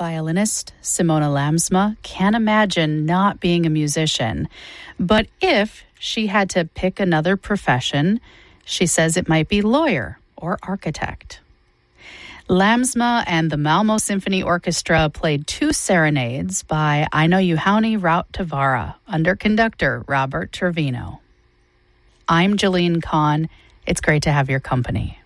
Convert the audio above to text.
violinist Simona Lamsma can't imagine not being a musician. But if she had to pick another profession, she says it might be lawyer or architect. Lamsma and the Malmo Symphony Orchestra played 2 serenades by Aino Juhani Rauttavaara under conductor Robert Trevino. I'm Jalene Kahn. It's great to have your company.